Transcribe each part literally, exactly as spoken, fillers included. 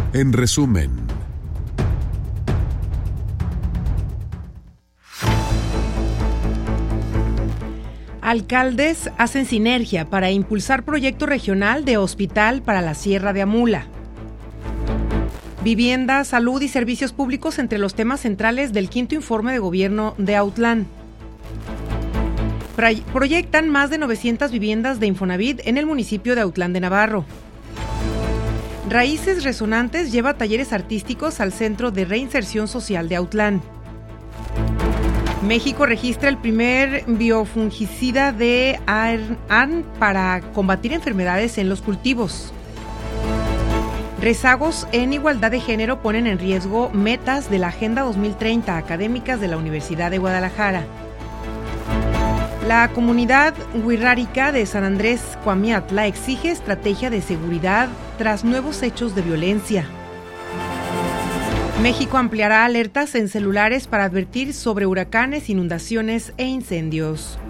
En resumen, alcaldes hacen sinergia para impulsar proyecto regional de hospital para la Sierra de Amula. Vivienda, salud y servicios públicos entre los temas centrales del quinto informe de gobierno de Autlán. Proyectan más de novecientas viviendas de Infonavit en el municipio de Autlán de Navarro. Raíces Resonantes lleva talleres artísticos al Centro de Reinserción Social de Autlán. México registra el primer biofungicida de A R N para combatir enfermedades en los cultivos. Rezagos en igualdad de género ponen en riesgo metas de la Agenda dos mil treinta académicas de la Universidad de Guadalajara. La comunidad wixárika de San Andrés Coamiatla exige estrategia de seguridad tras nuevos hechos de violencia. México ampliará alertas en celulares para advertir sobre huracanes, inundaciones e incendios.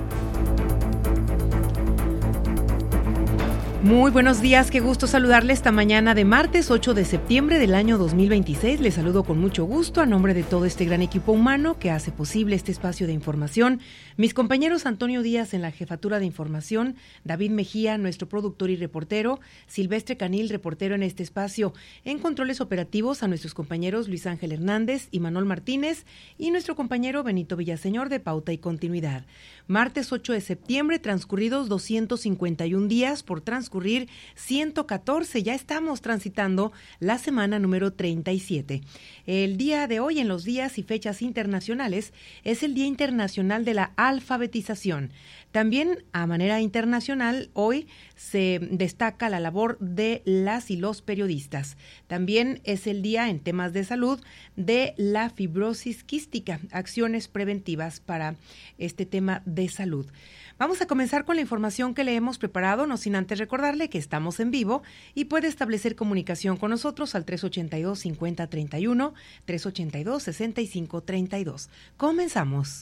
Muy buenos días, qué gusto saludarle esta mañana de martes ocho de septiembre del año dos mil veintiséis. Les saludo con mucho gusto a nombre de todo este gran equipo humano que hace posible este espacio de información. Mis compañeros Antonio Díaz en la jefatura de información, David Mejía, nuestro productor y reportero, Silvestre Canil, reportero en este espacio, en controles operativos a nuestros compañeros Luis Ángel Hernández y Manuel Martínez y nuestro compañero Benito Villaseñor de Pauta y Continuidad. Martes ocho de septiembre, transcurridos doscientos cincuenta y un días por transcurrir ciento catorce, ya estamos transitando la semana número treinta y siete. El día de hoy en los días y fechas internacionales es el Día Internacional de la Alfabetización. También a manera internacional hoy se destaca la labor de las y los periodistas. También es el día en temas de salud de la fibrosis quística, acciones preventivas para este tema de salud. Vamos a comenzar con la información que le hemos preparado, no sin antes recordarle que estamos en vivo y puede establecer comunicación con nosotros al tres ochenta y dos, cincuenta, treinta y uno, tres ochenta y dos, sesenta y cinco, treinta y dos. Comenzamos.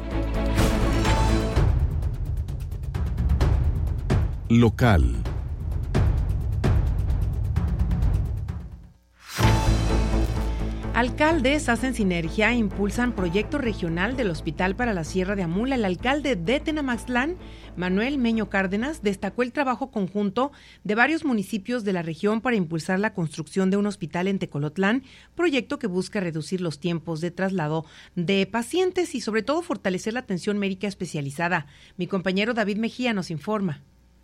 Local. Alcaldes hacen sinergia e impulsan proyecto regional del Hospital para la Sierra de Amula. El alcalde de Tenamaxtlán, Manuel Meño Cárdenas, destacó el trabajo conjunto de varios municipios de la región para impulsar la construcción de un hospital en Tecolotlán, proyecto que busca reducir los tiempos de traslado de pacientes y sobre todo fortalecer la atención médica especializada. Mi compañero David Mejía nos informa.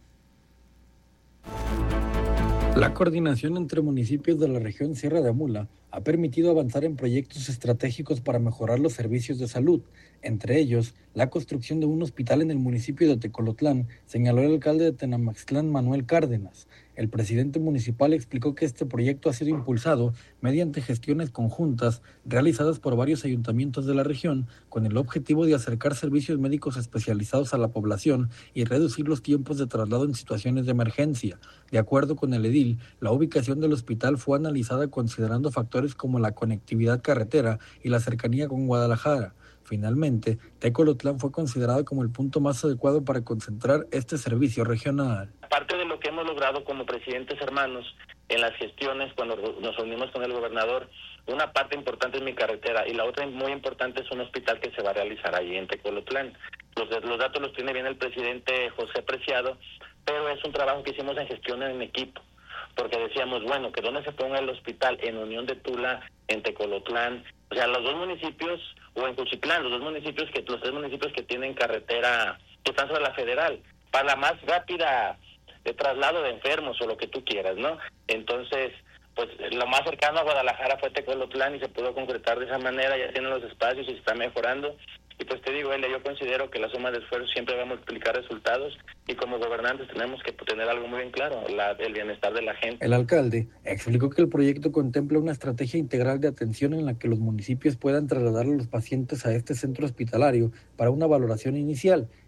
La coordinación entre municipios de la región Sierra de Amula ha permitido avanzar en proyectos estratégicos para mejorar los servicios de salud, entre ellos la construcción de un hospital en el municipio de Tecolotlán, señaló el alcalde de Tenamaxtlán, Manuel Cárdenas. El presidente municipal explicó que este proyecto ha sido impulsado mediante gestiones conjuntas realizadas por varios ayuntamientos de la región con el objetivo de acercar servicios médicos especializados a la población y reducir los tiempos de traslado en situaciones de emergencia. De acuerdo con el edil, la ubicación del hospital fue analizada considerando factores como la conectividad carretera y la cercanía con Guadalajara. Finalmente, Tecolotlán fue considerado como el punto más adecuado para concentrar este servicio regional. Parte de lo que hemos logrado como presidentes hermanos en las gestiones cuando nos reunimos con el gobernador, una parte importante es mi carretera y la otra muy importante es un hospital que se va a realizar ahí en Tecolotlán. Los, los datos los tiene bien el presidente José Preciado, pero es un trabajo que hicimos en gestión en equipo, porque decíamos, bueno, que donde se ponga el hospital, en Unión de Tula, en Tecolotlán, o sea, los dos municipios, o en Cuchitlán, los dos municipios, que los tres municipios que tienen carretera, que están sobre la federal, para la más rápida de traslado de enfermos o lo que tú quieras, ¿no? Entonces, pues lo más cercano a Guadalajara fue Tecolotlán y se pudo concretar de esa manera, ya tienen los espacios y se está mejorando. Y pues te digo, Elia, yo considero que la suma de esfuerzos siempre va a multiplicar resultados y como gobernantes tenemos que tener algo muy bien claro, la, el bienestar de la gente. El alcalde explicó que el proyecto contempla una estrategia integral de atención en la que los municipios puedan trasladar a los pacientes a este centro hospitalario para una valoración inicial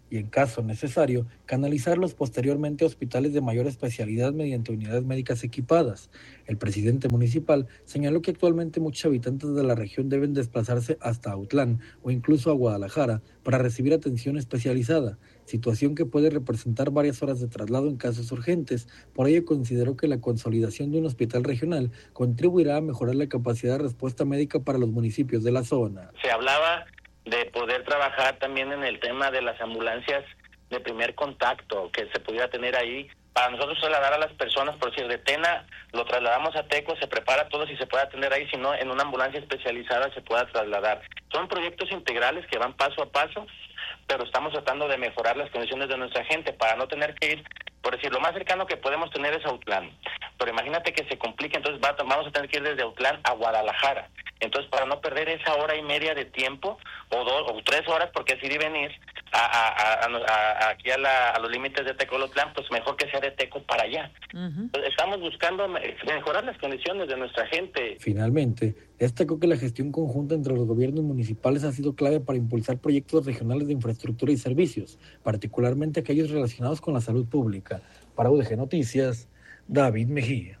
y, en caso necesario, canalizarlos posteriormente a hospitales de mayor especialidad mediante unidades médicas equipadas. El presidente municipal señaló que actualmente muchos habitantes de la región deben desplazarse hasta Autlán o incluso a Guadalajara para recibir atención especializada, situación que puede representar varias horas de traslado en casos urgentes. Por ello consideró que la consolidación de un hospital regional contribuirá a mejorar la capacidad de respuesta médica para los municipios de la zona. Se hablaba de poder trabajar también en el tema de las ambulancias de primer contacto que se pudiera tener ahí, para nosotros trasladar a las personas, por decir, de Tena lo trasladamos a Teco, se prepara todo si se puede atender ahí, si no, en una ambulancia especializada se pueda trasladar. Son proyectos integrales que van paso a paso, pero estamos tratando de mejorar las condiciones de nuestra gente para no tener que ir, por decir, lo más cercano que podemos tener es Autlán, pero imagínate que se complique, entonces va, vamos a tener que ir desde Autlán a Guadalajara. Entonces, para no perder esa hora y media de tiempo, o dos o tres horas, porque es ir y venir a, a, a, a, aquí a, la, a los límites de Tecolotlán, pues mejor que sea de Teco para allá. Uh-huh. Entonces, estamos buscando mejorar las condiciones de nuestra gente. Finalmente, destacó que la gestión conjunta entre los gobiernos municipales ha sido clave para impulsar proyectos regionales de infraestructura y servicios, particularmente aquellos relacionados con la salud pública. Para U D G Noticias, David Mejía.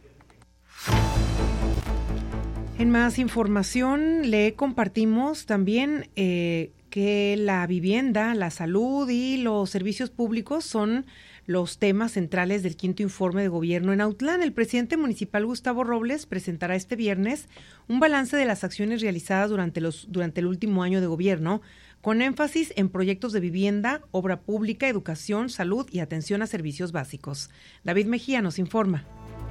En más información, le compartimos también eh, que la vivienda, la salud y los servicios públicos son los temas centrales del quinto informe de gobierno en Autlán. El presidente municipal Gustavo Robles presentará este viernes un balance de las acciones realizadas durante, los, durante el último año de gobierno, con énfasis en proyectos de vivienda, obra pública, educación, salud y atención a servicios básicos. David Mejía nos informa.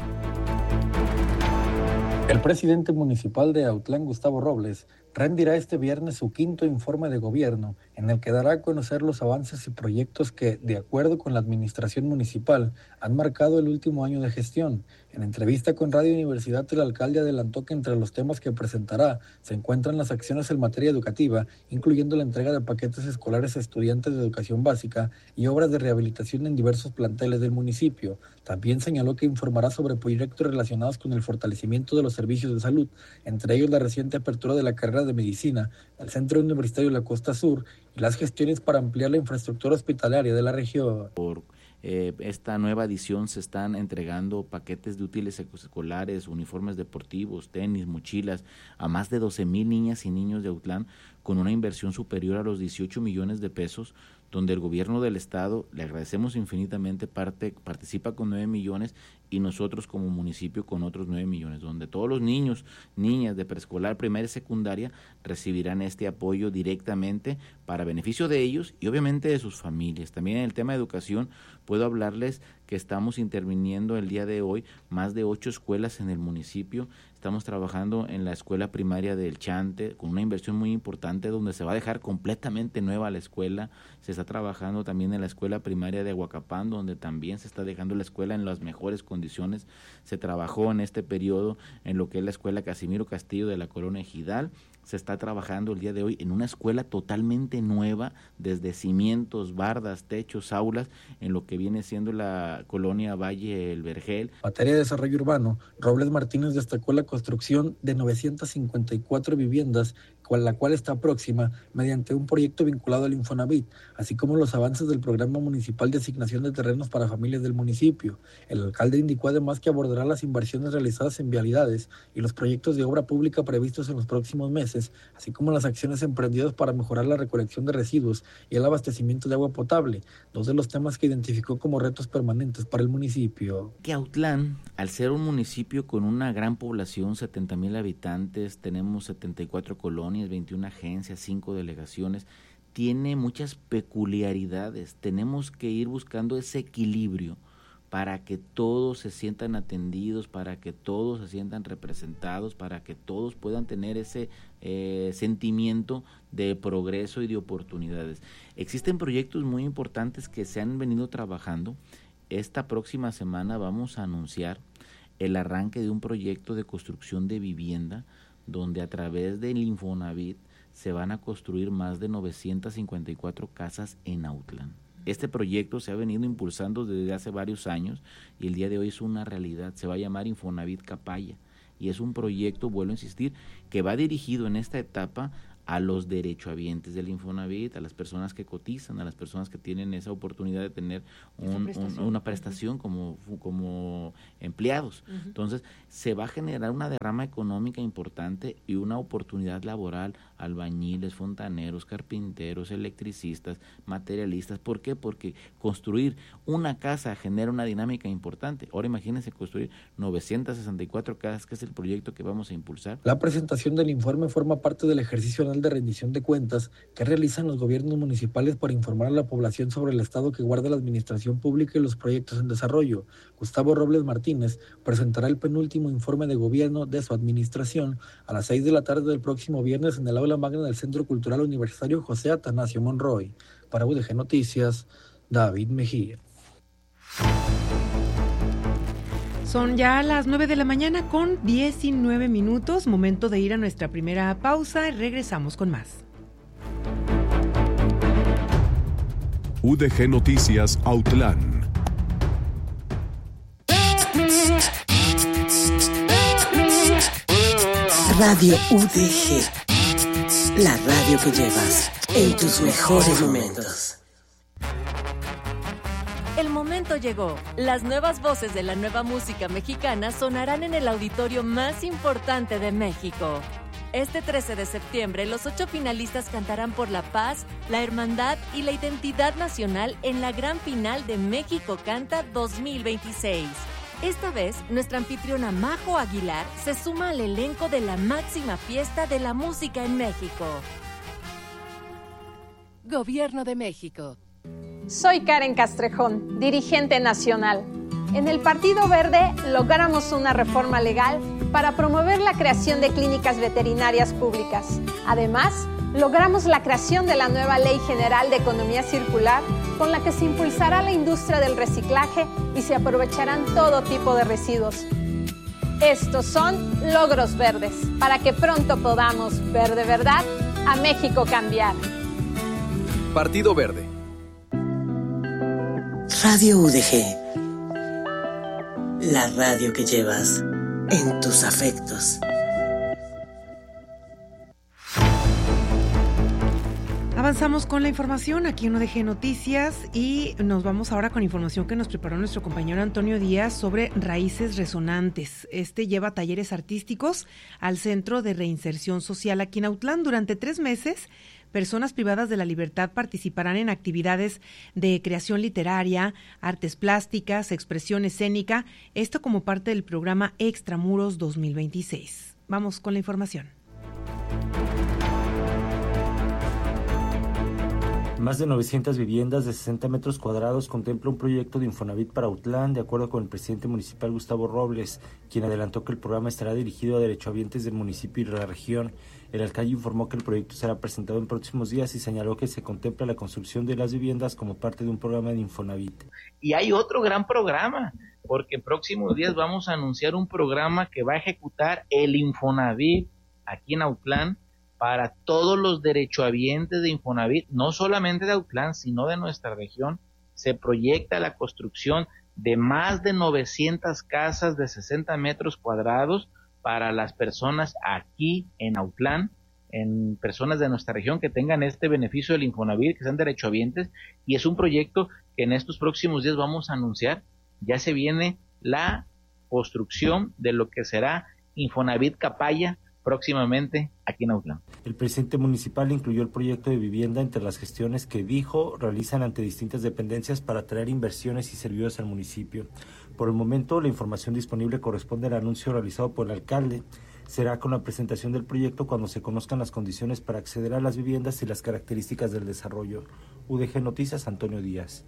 El presidente municipal de Autlán, Gustavo Robles, rendirá este viernes su quinto informe de gobierno, en el que dará a conocer los avances y proyectos que, de acuerdo con la administración municipal, han marcado el último año de gestión. En entrevista con Radio Universidad, el alcalde adelantó que entre los temas que presentará se encuentran las acciones en materia educativa, incluyendo la entrega de paquetes escolares a estudiantes de educación básica y obras de rehabilitación en diversos planteles del municipio. También señaló que informará sobre proyectos relacionados con el fortalecimiento de los servicios de salud, entre ellos la reciente apertura de la carrera de medicina, el Centro Universitario de la Costa Sur y las gestiones para ampliar la infraestructura hospitalaria de la región. Por eh, esta nueva edición se están entregando paquetes de útiles escolares, uniformes deportivos, tenis, mochilas a más de doce mil niñas y niños de Autlán, con una inversión superior a los dieciocho millones de pesos, donde el gobierno del estado, le agradecemos infinitamente, parte, participa con nueve millones y nosotros como municipio con otros nueve millones, donde todos los niños, niñas de preescolar, primaria y secundaria recibirán este apoyo directamente para beneficio de ellos y obviamente de sus familias. También en el tema de educación puedo hablarles que estamos interviniendo el día de hoy más de ocho escuelas en el municipio. Estamos trabajando en la escuela primaria del Chante con una inversión muy importante donde se va a dejar completamente nueva la escuela. Se está trabajando también en la escuela primaria de Aguacapán, donde también se está dejando la escuela en las mejores condiciones. Se trabajó en este periodo en lo que es la escuela Casimiro Castillo de la Colonia Ejidal. Se está trabajando el día de hoy en una escuela totalmente nueva, desde cimientos, bardas, techos, aulas, en lo que viene siendo la colonia Valle El Vergel. En materia de desarrollo urbano, Robles Martínez destacó la construcción de novecientas cincuenta y cuatro viviendas, con la cual está próxima mediante un proyecto vinculado al Infonavit, así como los avances del programa municipal de asignación de terrenos para familias del municipio. El alcalde indicó además que abordará las inversiones realizadas en vialidades y los proyectos de obra pública previstos en los próximos meses, así como las acciones emprendidas para mejorar la recolección de residuos y el abastecimiento de agua potable, dos de los temas que identificó como retos permanentes para el municipio. Que Autlán, al ser un municipio con una gran población, setenta mil habitantes, tenemos setenta y cuatro colonias, veintiuna agencias, cinco delegaciones, tiene muchas peculiaridades. Tenemos que ir buscando ese equilibrio para que todos se sientan atendidos, para que todos se sientan representados, para que todos puedan tener ese eh, sentimiento de progreso y de oportunidades. Existen proyectos muy importantes que se han venido trabajando. Esta próxima semana vamos a anunciar el arranque de un proyecto de construcción de vivienda, donde a través del Infonavit se van a construir más de novecientas cincuenta y cuatro casas en Autlán. Este proyecto se ha venido impulsando desde hace varios años y el día de hoy es una realidad. Se va a llamar Infonavit Capaya y es un proyecto, vuelvo a insistir, que va dirigido en esta etapa a los derechohabientes del Infonavit, a las personas que cotizan, a las personas que tienen esa oportunidad de tener un, prestación. Un, una prestación uh-huh. como, como empleados. Uh-huh. Entonces, se va a generar una derrama económica importante y una oportunidad laboral, albañiles, fontaneros, carpinteros, electricistas, materialistas. ¿Por qué? Porque construir una casa genera una dinámica importante. Ahora imagínense construir novecientas sesenta y cuatro casas, que es el proyecto que vamos a impulsar. La presentación del informe forma parte del ejercicio anual de rendición de cuentas que realizan los gobiernos municipales para informar a la población sobre el estado que guarda la administración pública y los proyectos en desarrollo. Gustavo Robles Martínez presentará el penúltimo informe de gobierno de su administración a las seis de la tarde del próximo viernes en el aula magna del Centro Cultural Universitario José Atanasio Monroy. Para U D G Noticias, David Mejía. Son ya las nueve de la mañana con diecinueve minutos, momento de ir a nuestra primera pausa y regresamos con más. U D G Noticias Autlán. Radio U D G, la radio que llevas en tus mejores momentos. El momento llegó. Las nuevas voces de la nueva música mexicana sonarán en el auditorio más importante de México. Este trece de septiembre, los ocho finalistas cantarán por la paz, la hermandad y la identidad nacional en la gran final de México Canta dos mil veintiséis. Esta vez, nuestra anfitriona Majo Aguilar se suma al elenco de la máxima fiesta de la música en México. Gobierno de México. Soy Karen Castrejón, dirigente nacional. En el Partido Verde logramos una reforma legal para promover la creación de clínicas veterinarias públicas. Además, logramos la creación de la nueva Ley General de Economía Circular, con la que se impulsará la industria del reciclaje y se aprovecharán todo tipo de residuos. Estos son logros verdes, para que pronto podamos ver de verdad a México cambiar. Partido Verde. Radio U D G, la radio que llevas en tus afectos. Avanzamos con la información aquí en U D G Noticias y nos vamos ahora con información que nos preparó nuestro compañero Antonio Díaz sobre Raíces Resonantes. Este lleva talleres artísticos al Centro de Reinserción Social aquí en Autlán durante tres meses. Personas privadas de la libertad participarán en actividades de creación literaria, artes plásticas, expresión escénica, esto como parte del programa Extramuros dos mil veintiséis. Vamos con la información. Más de novecientas viviendas de sesenta metros cuadrados contempla un proyecto de Infonavit para Autlán, de acuerdo con el presidente municipal Gustavo Robles, quien adelantó que el programa estará dirigido a derechohabientes del municipio y de la región. El alcalde informó que el proyecto será presentado en próximos días y señaló que se contempla la construcción de las viviendas como parte de un programa de Infonavit. Y hay otro gran programa, porque en próximos días vamos a anunciar un programa que va a ejecutar el Infonavit aquí en Autlán para todos los derechohabientes de Infonavit, no solamente de Autlán, sino de nuestra región. Se proyecta la construcción de más de novecientas casas de sesenta metros cuadrados para las personas aquí en Autlán, en personas de nuestra región que tengan este beneficio del Infonavit, que sean derechohabientes, y es un proyecto que en estos próximos días vamos a anunciar. Ya se viene la construcción de lo que será Infonavit Capaya próximamente aquí en Autlán. El presidente municipal incluyó el proyecto de vivienda entre las gestiones que dijo realizan ante distintas dependencias para atraer inversiones y servicios al municipio. Por el momento, la información disponible corresponde al anuncio realizado por el alcalde. Será con la presentación del proyecto cuando se conozcan las condiciones para acceder a las viviendas y las características del desarrollo. U D G Noticias, Antonio Díaz.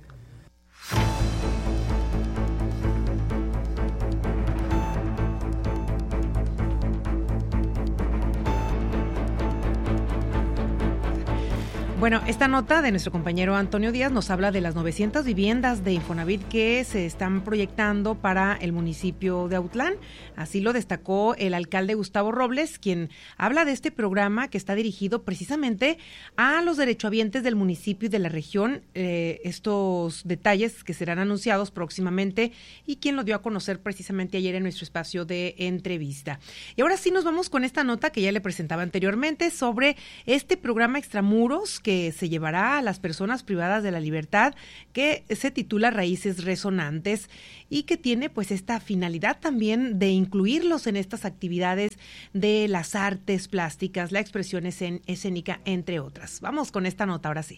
Bueno, esta nota de nuestro compañero Antonio Díaz nos habla de las novecientas viviendas de Infonavit que se están proyectando para el municipio de Autlán. Así lo destacó el alcalde Gustavo Robles, quien habla de este programa que está dirigido precisamente a los derechohabientes del municipio y de la región. Eh, estos detalles que serán anunciados próximamente y quien lo dio a conocer precisamente ayer en nuestro espacio de entrevista. Y ahora sí nos vamos con esta nota que ya le presentaba anteriormente sobre este programa Extramuros que que se llevará a las personas privadas de la libertad, que se titula Raíces Resonantes y que tiene pues esta finalidad también de incluirlos en estas actividades de las artes plásticas, la expresión escénica, entre otras. Vamos con esta nota ahora sí.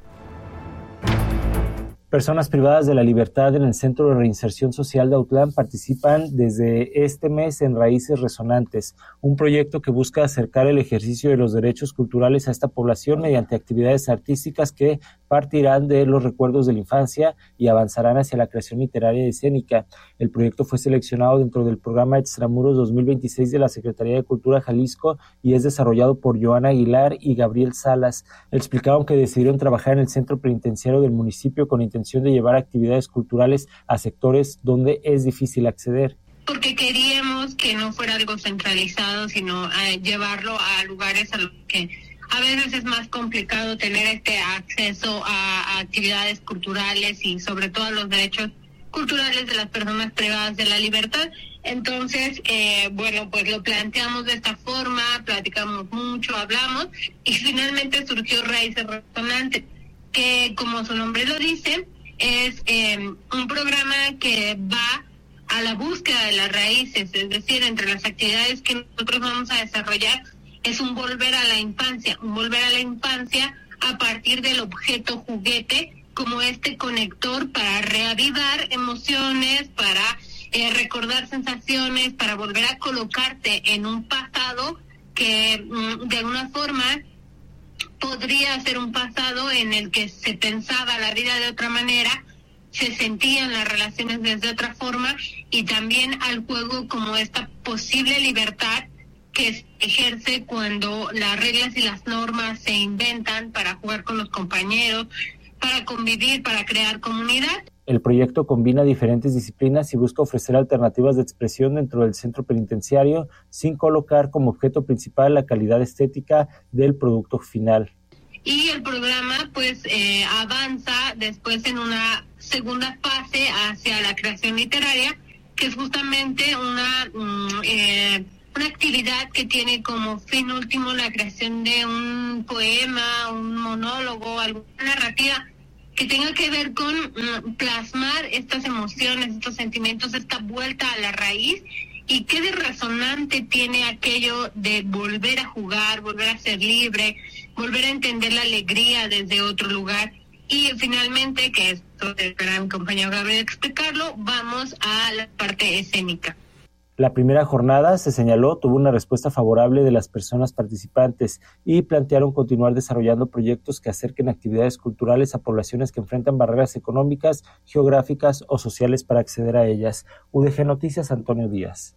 Personas privadas de la libertad en el Centro de Reinserción Social de Autlán participan desde este mes en Raíces Resonantes, un proyecto que busca acercar el ejercicio de los derechos culturales a esta población mediante actividades artísticas que partirán de los recuerdos de la infancia y avanzarán hacia la creación literaria y escénica. El proyecto fue seleccionado dentro del programa Extramuros dos mil veintiséis de la Secretaría de Cultura Jalisco y es desarrollado por Joana Aguilar y Gabriel Salas. Explicaron que decidieron trabajar en el centro penitenciario del municipio con intención de llevar actividades culturales a sectores donde es difícil acceder. Porque queríamos que no fuera algo centralizado, sino eh, llevarlo a lugares a los que a veces es más complicado tener este acceso a, a actividades culturales y sobre todo a los derechos culturales de las personas privadas de la libertad. Entonces, eh, bueno, pues lo planteamos de esta forma, platicamos mucho, hablamos y finalmente surgió Raíces Resonantes, que como su nombre lo dice, es eh, un programa que va a la búsqueda de las raíces, es decir, entre las actividades que nosotros vamos a desarrollar es un volver a la infancia, un volver a la infancia a partir del objeto juguete como este conector para reavivar emociones, para eh, recordar sensaciones, para volver a colocarte en un pasado que mm, de alguna forma podría ser un pasado en el que se pensaba la vida de otra manera, se sentían las relaciones desde otra forma y también al juego como esta posible libertad que se ejerce cuando las reglas y las normas se inventan para jugar con los compañeros, para convivir, para crear comunidad. El proyecto combina diferentes disciplinas y busca ofrecer alternativas de expresión dentro del centro penitenciario sin colocar como objeto principal la calidad estética del producto final. Y el programa pues eh, avanza después en una segunda fase hacia la creación literaria, que es justamente una, mm, eh, una actividad que tiene como fin último la creación de un poema, un monólogo, alguna narrativa que tenga que ver con mm, plasmar estas emociones, estos sentimientos, esta vuelta a la raíz. ¿Y qué de resonante tiene aquello de volver a jugar, volver a ser libre, volver a entender la alegría desde otro lugar? Y finalmente, que esto espera mi compañero Gabriel explicarlo, vamos a la parte escénica. La primera jornada, se señaló, tuvo una respuesta favorable de las personas participantes y plantearon continuar desarrollando proyectos que acerquen actividades culturales a poblaciones que enfrentan barreras económicas, geográficas o sociales para acceder a ellas. U D G Noticias, Antonio Díaz.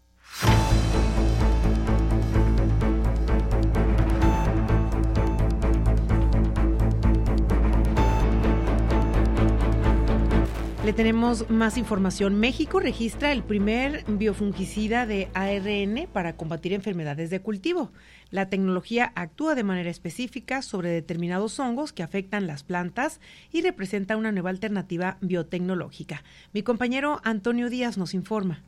Le tenemos más información. México registra el primer biofungicida de A R N para combatir enfermedades de cultivo. La tecnología actúa de manera específica sobre determinados hongos que afectan las plantas y representa una nueva alternativa biotecnológica. Mi compañero Antonio Díaz nos informa.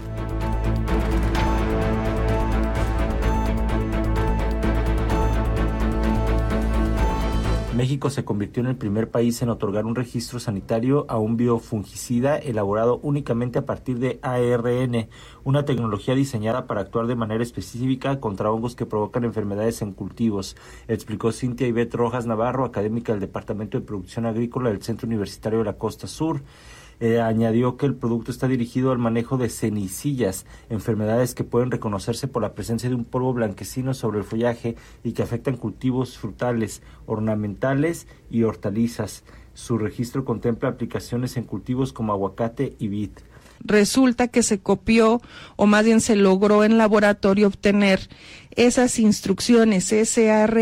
México se convirtió en el primer país en otorgar un registro sanitario a un biofungicida elaborado únicamente a partir de A R N, una tecnología diseñada para actuar de manera específica contra hongos que provocan enfermedades en cultivos, explicó Cintia Ivette Rojas Navarro, académica del Departamento de Producción Agrícola del Centro Universitario de la Costa Sur. Eh, añadió que el producto está dirigido al manejo de cenicillas, enfermedades que pueden reconocerse por la presencia de un polvo blanquecino sobre el follaje y que afectan cultivos frutales, ornamentales y hortalizas. Su registro contempla aplicaciones en cultivos como aguacate y vid. Resulta que se copió, o más bien se logró en laboratorio obtener esas instrucciones S A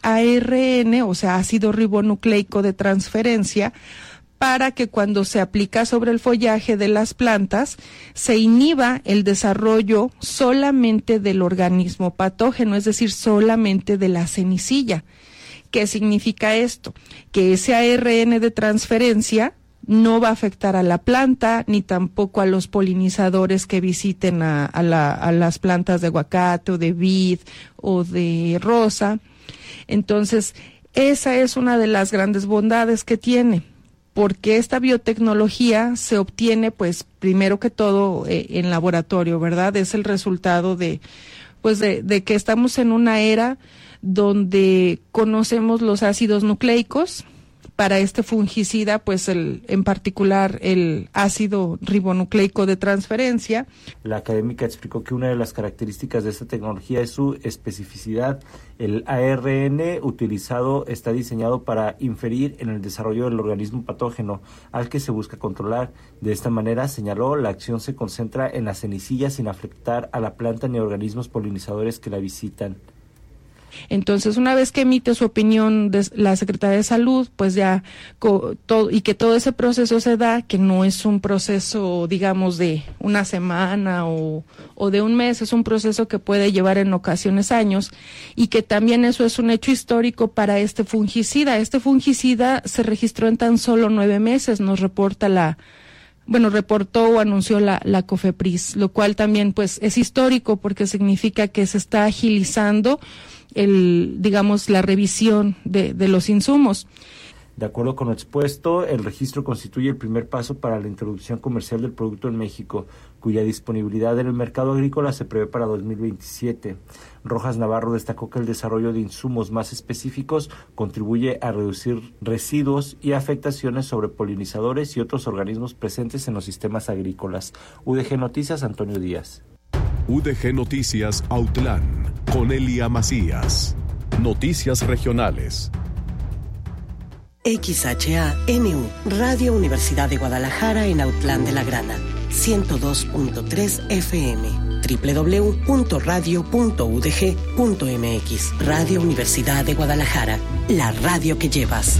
R N, o sea, ácido ribonucleico de transferencia, para que cuando se aplica sobre el follaje de las plantas se inhiba el desarrollo solamente del organismo patógeno, es decir, solamente de la cenicilla. ¿Qué significa esto? Que ese A R N de transferencia no va a afectar a la planta ni tampoco a los polinizadores que visiten a, a, la, a las plantas de aguacate o de vid o de rosa. Entonces, esa es una de las grandes bondades que tiene, porque esta biotecnología se obtiene, pues, primero que todo eh, en laboratorio, ¿verdad? Es el resultado de, pues, de, de que estamos en una era donde conocemos los ácidos nucleicos. Para este fungicida, pues el, en particular el ácido ribonucleico de transferencia. La académica explicó que una de las características de esta tecnología es su especificidad. El A R N utilizado está diseñado para inferir en el desarrollo del organismo patógeno al que se busca controlar. De esta manera, señaló, la acción se concentra en la cenicilla sin afectar a la planta ni a organismos polinizadores que la visitan. Entonces, una vez que emite su opinión de la Secretaría de Salud, pues ya co, todo, y que todo ese proceso se da, que no es un proceso, digamos, de una semana o, o de un mes, es un proceso que puede llevar en ocasiones años, y que también eso es un hecho histórico para este fungicida. Este fungicida se registró en tan solo nueve meses, nos reporta la Bueno, reportó o anunció la, la COFEPRIS, lo cual también pues es histórico porque significa que se está agilizando el, digamos, la revisión de, de los insumos. De acuerdo con lo expuesto, el registro constituye el primer paso para la introducción comercial del producto en México, cuya disponibilidad en el mercado agrícola se prevé para dos mil veintisiete. Rojas Navarro destacó que el desarrollo de insumos más específicos contribuye a reducir residuos y afectaciones sobre polinizadores y otros organismos presentes en los sistemas agrícolas. U D G Noticias, Antonio Díaz. U D G Noticias Autlán, con Elia Macías. Noticias regionales. X H A N U, Radio Universidad de Guadalajara en Autlán de la Grana, ciento dos punto tres F M, doble u doble u doble u punto radio punto u d g punto m x. Radio Universidad de Guadalajara, la radio que llevas.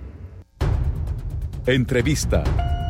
Entrevista.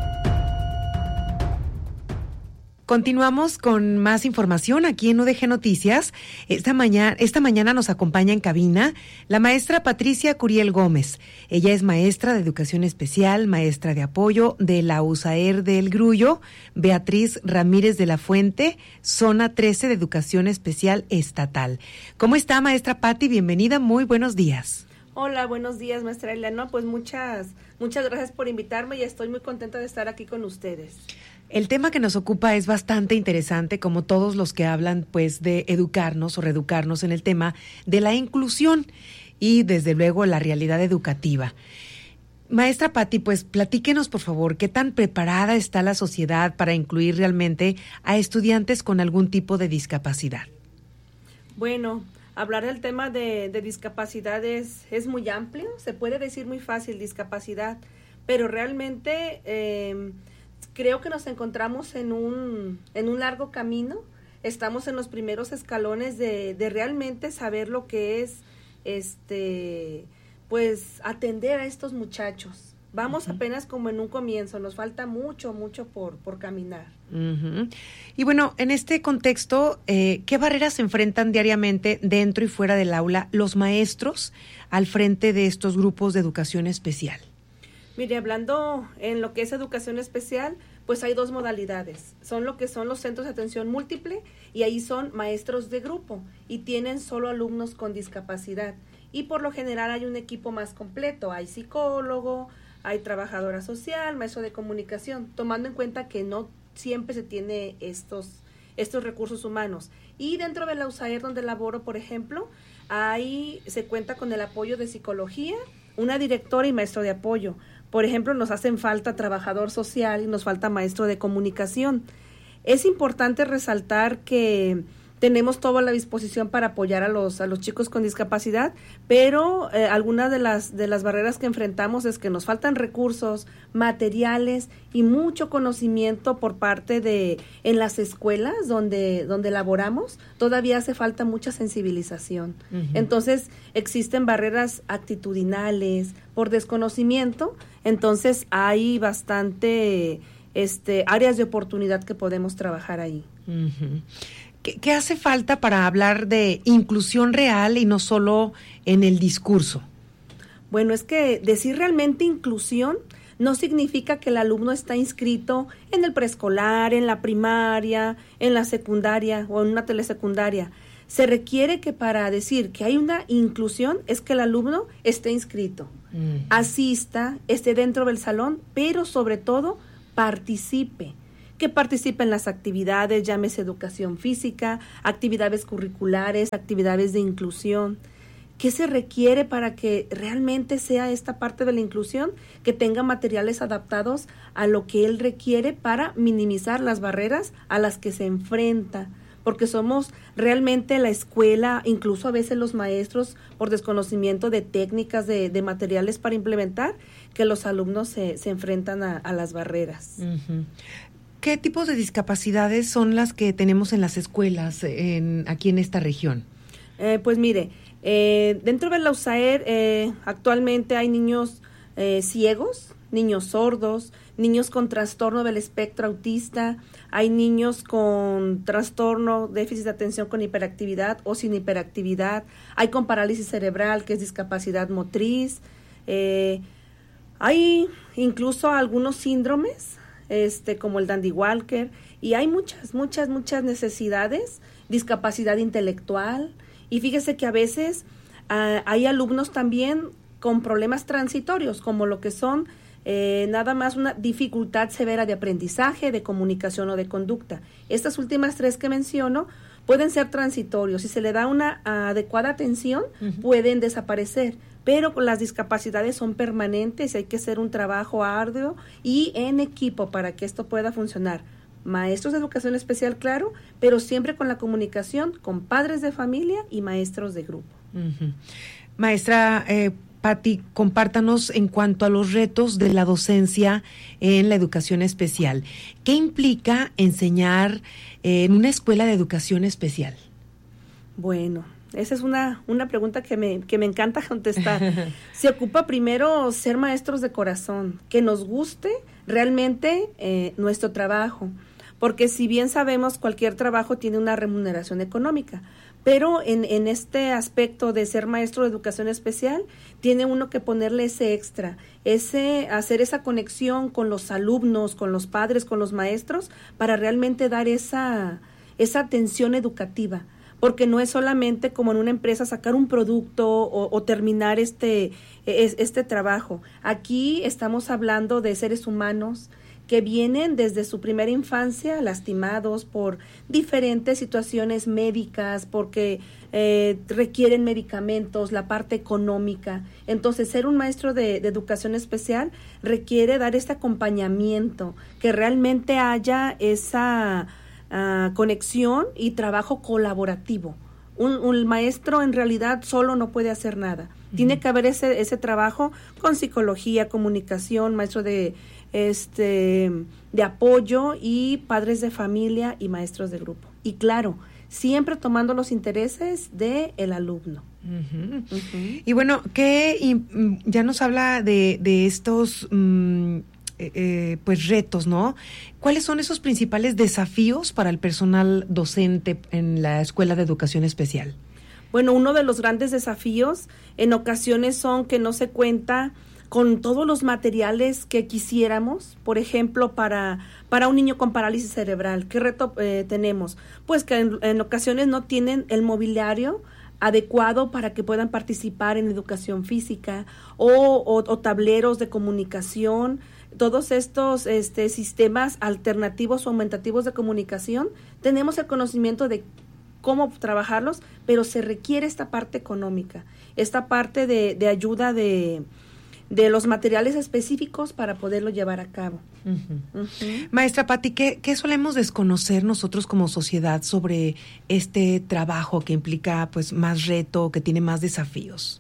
Continuamos con más información aquí en U D G Noticias. Esta mañana, esta mañana nos acompaña en cabina la maestra Patricia Curiel Gómez. Ella es maestra de Educación Especial, maestra de apoyo de la U S A E R del Grullo, Beatriz Ramírez de la Fuente, Zona trece de Educación Especial Estatal. ¿Cómo está, maestra Pati? Bienvenida, muy buenos días. Hola, buenos días, maestra Elena. Pues muchas, muchas gracias por invitarme y estoy muy contenta de estar aquí con ustedes. El tema que nos ocupa es bastante interesante, como todos los que hablan pues de educarnos o reeducarnos en el tema de la inclusión y desde luego la realidad educativa. Maestra Pati, pues platíquenos por favor, ¿qué tan preparada está la sociedad para incluir realmente a estudiantes con algún tipo de discapacidad? Bueno, hablar del tema de, de discapacidad es, es muy amplio, se puede decir muy fácil discapacidad, pero realmente eh, creo que nos encontramos en un, en un largo camino. Estamos en los primeros escalones de, de realmente saber lo que es este pues atender a estos muchachos. Vamos uh-huh. apenas como en un comienzo, nos falta mucho, mucho por, por caminar. Uh-huh. Y bueno, en este contexto, eh, ¿qué barreras se enfrentan diariamente dentro y fuera del aula los maestros al frente de estos grupos de educación especial? Mire, hablando en lo que es educación especial, pues hay dos modalidades. Son lo que son los centros de atención múltiple y ahí son maestros de grupo y tienen solo alumnos con discapacidad. Y por lo general hay un equipo más completo. Hay psicólogo, hay trabajadora social, maestro de comunicación, tomando en cuenta que no siempre se tiene estos, estos recursos humanos. Y dentro de la U S A E R donde laboro, por ejemplo, ahí se cuenta con el apoyo de psicología, una directora y maestro de apoyo. Por ejemplo, nos hacen falta trabajador social y nos falta maestro de comunicación. Es importante resaltar que, tenemos toda la disposición para apoyar a los a los chicos con discapacidad, pero eh, algunas de las de las barreras que enfrentamos es que nos faltan recursos, materiales y mucho conocimiento por parte de en las escuelas donde donde laboramos, todavía hace falta mucha sensibilización. Uh-huh. Entonces, existen barreras actitudinales por desconocimiento, entonces hay bastante este áreas de oportunidad que podemos trabajar ahí. Uh-huh. ¿Qué, ¿Qué hace falta para hablar de inclusión real y no solo en el discurso? Bueno, es que decir realmente inclusión no significa que el alumno está inscrito en el preescolar, en la primaria, en la secundaria o en una telesecundaria. Se requiere que para decir que hay una inclusión es que el alumno esté inscrito, mm. asista, esté dentro del salón, pero sobre todo participe. Que participe en las actividades, llámese educación física, actividades curriculares, actividades de inclusión. ¿Qué se requiere para que realmente sea esta parte de la inclusión? Que tenga materiales adaptados a lo que él requiere para minimizar las barreras a las que se enfrenta. Porque somos realmente la escuela, incluso a veces los maestros, por desconocimiento de técnicas, de, de materiales para implementar, que los alumnos se, se enfrentan a, a las barreras. Uh-huh. ¿Qué tipos de discapacidades son las que tenemos en las escuelas en, aquí en esta región? Eh, pues mire, eh, dentro de la U S A E R eh, actualmente hay niños eh, ciegos, niños sordos, niños con trastorno del espectro autista, hay niños con trastorno, déficit de atención con hiperactividad o sin hiperactividad, hay con parálisis cerebral, que es discapacidad motriz, eh, hay incluso algunos síndromes, este como el Dandy Walker, y hay muchas, muchas, muchas necesidades, discapacidad intelectual, y fíjese que a veces uh, hay alumnos también con problemas transitorios, como lo que son eh, nada más una dificultad severa de aprendizaje, de comunicación o de conducta. Estas últimas tres que menciono pueden ser transitorios, si se le da una uh, adecuada atención, uh-huh. pueden desaparecer, pero las discapacidades son permanentes, hay que hacer un trabajo arduo y en equipo para que esto pueda funcionar. Maestros de educación especial, claro, pero siempre con la comunicación con padres de familia y maestros de grupo. Uh-huh. Maestra eh, Pati, compártanos en cuanto a los retos de la docencia en la educación especial. ¿Qué implica enseñar eh, en una escuela de educación especial? Bueno, esa es una, una pregunta que me, que me encanta contestar. Se ocupa primero ser maestros de corazón, que nos guste realmente eh, nuestro trabajo, porque si bien sabemos cualquier trabajo tiene una remuneración económica, pero en, en este aspecto de ser maestro de educación especial, tiene uno que ponerle ese extra, ese hacer esa conexión con los alumnos, con los padres, con los maestros, para realmente dar esa, esa atención educativa. Porque no es solamente como en una empresa sacar un producto o, o terminar este, este trabajo. Aquí estamos hablando de seres humanos que vienen desde su primera infancia lastimados por diferentes situaciones médicas, porque eh, requieren medicamentos, la parte económica. Entonces, ser un maestro de, de educación especial requiere dar este acompañamiento, que realmente haya esa Uh, conexión y trabajo colaborativo. Un, un maestro en realidad solo no puede hacer nada. Uh-huh. Tiene que haber ese ese trabajo con psicología, comunicación, maestro de este de apoyo y padres de familia y maestros de grupo. Y claro, siempre tomando los intereses de el alumno. Uh-huh. Uh-huh. Y bueno, que ya nos habla de de estos um, Eh, pues retos, ¿no? ¿Cuáles son esos principales desafíos para el personal docente en la Escuela de Educación Especial? Bueno, uno de los grandes desafíos en ocasiones son que no se cuenta con todos los materiales que quisiéramos, por ejemplo, para, para un niño con parálisis cerebral. ¿Qué reto eh, tenemos? Pues que en, en ocasiones no tienen el mobiliario adecuado para que puedan participar en educación física o, o, o tableros de comunicación. Todos estos este, sistemas alternativos o aumentativos de comunicación, tenemos el conocimiento de cómo trabajarlos, pero se requiere esta parte económica, esta parte de, de ayuda de, de los materiales específicos para poderlo llevar a cabo. Uh-huh. Uh-huh. Maestra Pati, ¿qué, ¿qué solemos desconocer nosotros como sociedad sobre este trabajo que implica pues más reto, que tiene más desafíos?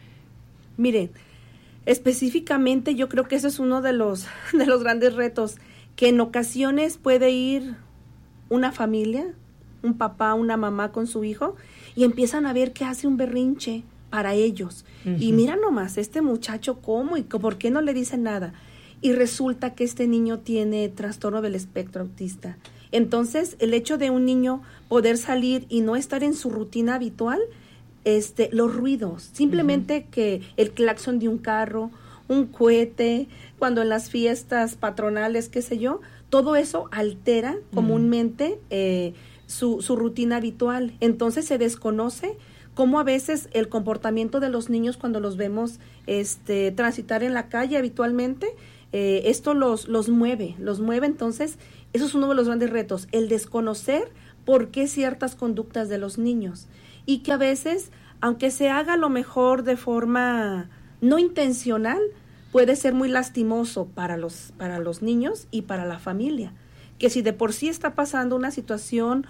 Mire, específicamente yo creo que ese es uno de los, de los grandes retos, que en ocasiones puede ir una familia, un papá, una mamá con su hijo, y empiezan a ver que hace un berrinche para ellos. Uh-huh. Y mira nomás, este muchacho, ¿cómo? ¿Y por qué no le dicen nada? Y resulta que este niño tiene trastorno del espectro autista. Entonces, el hecho de un niño poder salir y no estar en su rutina habitual, este, los ruidos, simplemente uh-huh. que el claxon de un carro, un cohete, cuando en las fiestas patronales, qué sé yo, todo eso altera uh-huh. comúnmente eh, su, su rutina habitual. Entonces, se desconoce cómo a veces el comportamiento de los niños cuando los vemos este, transitar en la calle habitualmente, eh, esto los, los mueve, los mueve. Entonces, eso es uno de los grandes retos, el desconocer por qué ciertas conductas de los niños. Y que a veces, aunque se haga a lo mejor de forma no intencional, puede ser muy lastimoso para los, para los niños y para la familia. Que si de por sí está pasando una situación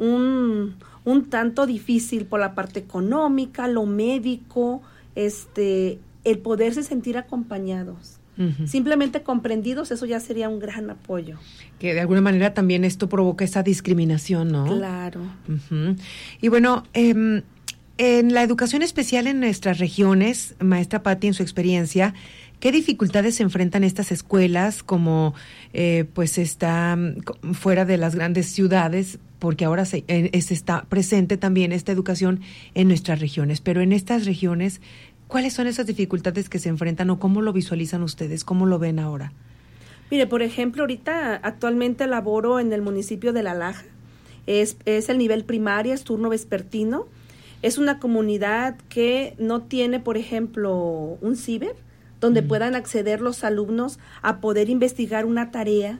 un, un tanto difícil por la parte económica, lo médico, este, el poderse sentir acompañados, uh-huh. simplemente comprendidos, eso ya sería un gran apoyo. Que de alguna manera también esto provoca esa discriminación, ¿no? Claro. Uh-huh. Y bueno, eh, en la educación especial en nuestras regiones, maestra Pati, en su experiencia, ¿qué dificultades se enfrentan estas escuelas como eh, pues está fuera de las grandes ciudades? Porque ahora se, eh, se está presente también esta educación en nuestras regiones. Pero en estas regiones, ¿cuáles son esas dificultades que se enfrentan o cómo lo visualizan ustedes? ¿Cómo lo ven ahora? Mire, por ejemplo, ahorita actualmente laboro en el municipio de La Laja. Es, es el nivel primaria, es turno vespertino. Es una comunidad que no tiene, por ejemplo, un ciber, donde mm. puedan acceder los alumnos a poder investigar una tarea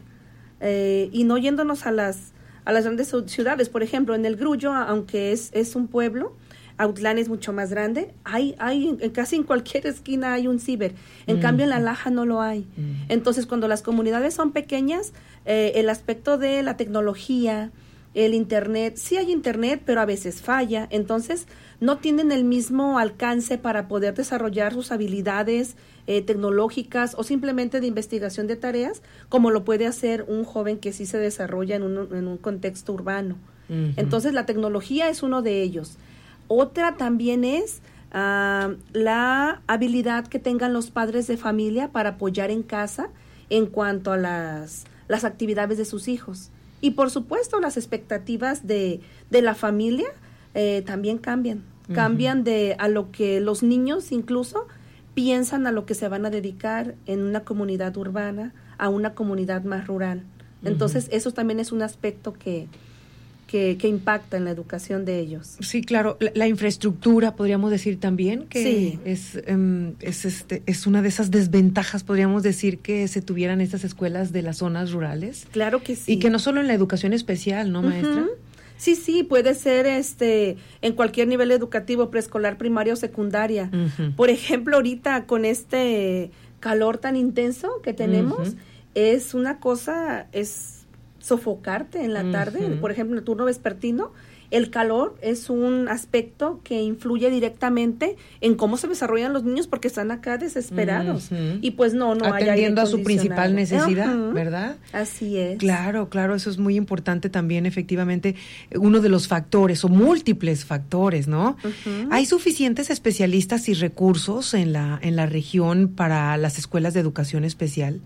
eh, y no yéndonos a las a las grandes ciudades. Por ejemplo, en el Grullo, aunque es, es un pueblo, Autlán es mucho más grande, hay, hay en, casi en cualquier esquina hay un ciber. En mm. cambio, en La Laja no lo hay. Mm. Entonces, cuando las comunidades son pequeñas, eh, el aspecto de la tecnología, el internet, sí hay internet, pero a veces falla. Entonces, no tienen el mismo alcance para poder desarrollar sus habilidades eh, tecnológicas o simplemente de investigación de tareas, como lo puede hacer un joven que sí se desarrolla en un, en un contexto urbano. Uh-huh. Entonces, la tecnología es uno de ellos. Otra también es uh, la habilidad que tengan los padres de familia para apoyar en casa en cuanto a las, las actividades de sus hijos. Y, por supuesto, las expectativas de, de la familia eh, también cambian. Uh-huh. Cambian de a lo que los niños incluso piensan a lo que se van a dedicar en una comunidad urbana, a una comunidad más rural. Entonces, uh-huh. eso también es un aspecto que, que, que impacta en la educación de ellos. Sí, claro. La, la infraestructura, podríamos decir también, que sí. es, um, es, este, es una de esas desventajas, podríamos decir, que se tuvieran estas escuelas de las zonas rurales. Claro que sí. Y que no solo en la educación especial, ¿no, maestra? Uh-huh. Sí, sí, puede ser este en cualquier nivel educativo, preescolar, primaria o secundaria. Uh-huh. Por ejemplo, ahorita con este calor tan intenso que tenemos, uh-huh. es una cosa, es sofocarte en la uh-huh. tarde. Por ejemplo, en el turno vespertino, el calor es un aspecto que influye directamente en cómo se desarrollan los niños porque están acá desesperados. Uh-huh. Y pues no, no hay atendiendo a su principal necesidad, uh-huh. ¿verdad? Así es. Claro, claro, eso es muy importante también, efectivamente, uno de los factores o múltiples factores, ¿no? Uh-huh. ¿Hay suficientes especialistas y recursos en la en la región para las escuelas de educación especial?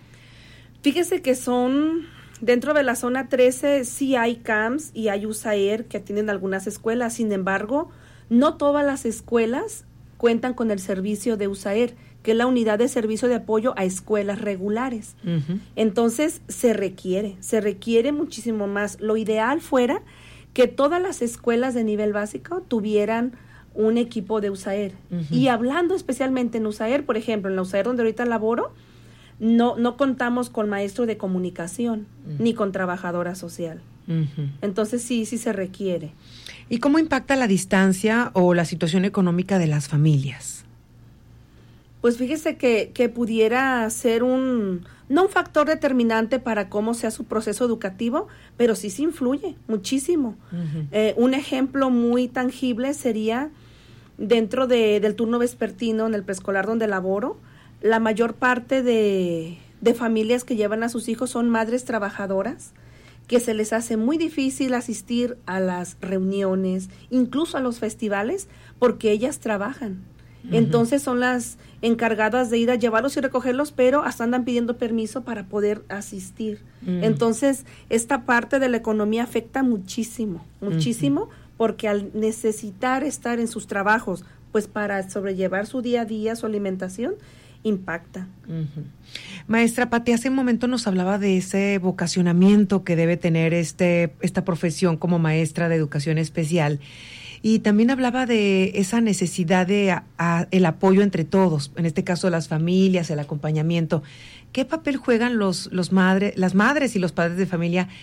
Fíjese que son... Dentro de la zona trece sí hay C A M S y hay U S A E R que atienden algunas escuelas. Sin embargo, no todas las escuelas cuentan con el servicio de U S A E R, que es la unidad de servicio de apoyo a escuelas regulares. Uh-huh. Entonces, se requiere, se requiere muchísimo más. Lo ideal fuera que todas las escuelas de nivel básico tuvieran un equipo de U S A E R. Uh-huh. Y hablando especialmente en U S A E R, por ejemplo, en la U S A E R donde ahorita laboro, No, no contamos con maestro de comunicación uh-huh. ni con trabajadora social. Uh-huh. Entonces sí, sí se requiere. ¿Y cómo impacta la distancia o la situación económica de las familias? Pues fíjese que, que pudiera ser un, no un factor determinante para cómo sea su proceso educativo, pero sí se influye muchísimo. Uh-huh. Eh, un ejemplo muy tangible sería dentro de, del turno vespertino en el preescolar donde laboro, la mayor parte de, de familias que llevan a sus hijos son madres trabajadoras, que se les hace muy difícil asistir a las reuniones, incluso a los festivales, porque ellas trabajan. Uh-huh. Entonces son las encargadas de ir a llevarlos y recogerlos, pero hasta andan pidiendo permiso para poder asistir. Uh-huh. Entonces, esta parte de la economía afecta muchísimo, muchísimo, uh-huh. porque al necesitar estar en sus trabajos, pues para sobrellevar su día a día, su alimentación, impacta. Uh-huh. Maestra Pati, hace un momento nos hablaba de ese vocacionamiento que debe tener este esta profesión como maestra de educación especial. Y también hablaba de esa necesidad de a, a, el apoyo entre todos, en este caso las familias, el acompañamiento. ¿Qué papel juegan los, los madres, las madres y los padres de familia